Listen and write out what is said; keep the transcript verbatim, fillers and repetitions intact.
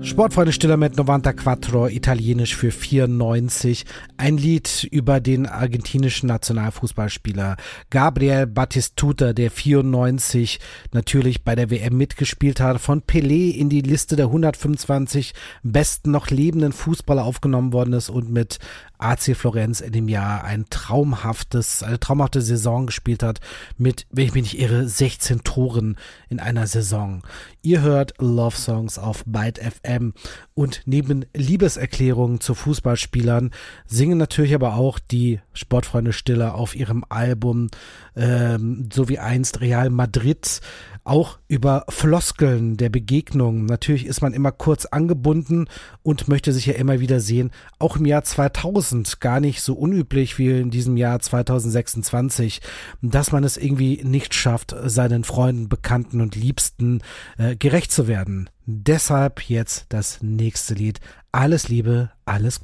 Sportfreunde Stiller mit novantaquattro, italienisch für vierundneunzig. Ein Lied über den argentinischen Nationalfußballspieler Gabriel Batistuta, der vierundneunzig natürlich bei der W M mitgespielt hat, von Pelé in die Liste der hundertfünfundzwanzig besten noch lebenden Fußballer aufgenommen worden ist und mit A C Florenz in dem Jahr ein traumhaftes, eine traumhafte Saison gespielt hat mit, wenn ich mich nicht irre, sechzehn Toren in einer Saison. Ihr hört Love Songs auf Byte F M und neben Liebeserklärungen zu Fußballspielern singen natürlich aber auch die Sportfreunde Stiller auf ihrem Album ähm, so wie einst Real Madrid auch über Floskeln der Begegnung. Natürlich ist man immer kurz angebunden und möchte sich ja immer wieder sehen, auch im Jahr zweitausend, gar nicht so unüblich wie in diesem Jahr zweitausendsechsundzwanzig, dass man es irgendwie nicht schafft, seinen Freunden, Bekannten und Liebsten äh, gerecht zu werden. Deshalb jetzt das nächste Lied. Alles Liebe, alles Gute.